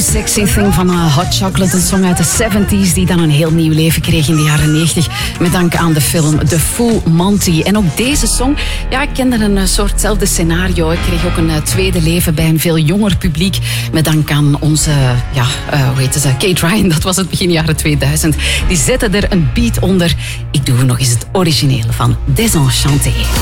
Sexy Thing van Hot Chocolate, een song uit de 70s die dan een heel nieuw leven kreeg in de jaren 90 met dank aan de film The Full Monty. En ook deze song, ja, ik kende een soortzelfde scenario. Ik kreeg ook een tweede leven bij een veel jonger publiek met dank aan onze, hoe heette ze, Kate Ryan, dat was het begin jaren 2000. Die zette er een beat onder. Ik doe nog eens het originele van Désenchanté.